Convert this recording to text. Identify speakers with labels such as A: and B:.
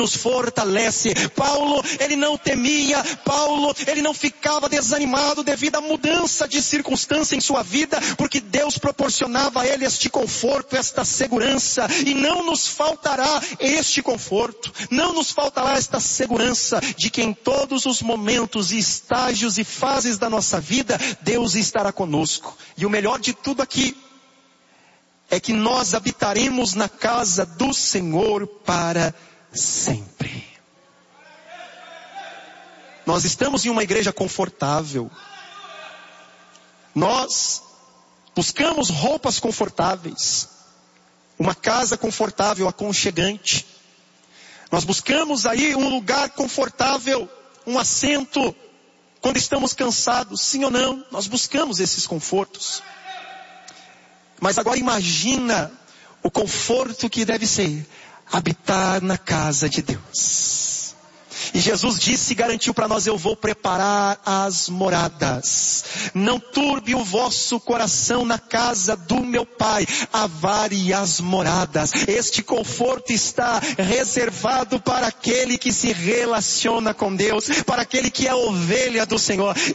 A: nos fortalece. Paulo, ele não temia, Paulo, ele não ficava desanimado devido à mudança de circunstância em sua vida, porque Deus proporcionava a ele este conforto, esta segurança, e não nos faltará este conforto, não nos faltará esta segurança de que em todos os momentos, estágios e fases da nossa vida, Deus estará conosco. E o melhor de tudo aqui é que nós habitaremos na casa do Senhor para sempre. Nós estamos em uma igreja confortável. Nós buscamos roupas confortáveis, uma casa confortável, aconchegante. Nós buscamos aí um lugar confortável, um assento, quando estamos cansados, sim ou não, nós buscamos esses confortos. Mas agora imagina o conforto que deve ser habitar na casa de Deus. E Jesus disse e garantiu para nós: eu vou preparar as moradas. Não turbe o vosso coração, na casa do meu Pai há várias moradas. Este conforto está reservado para aquele que se relaciona com Deus, para aquele que é ovelha do Senhor.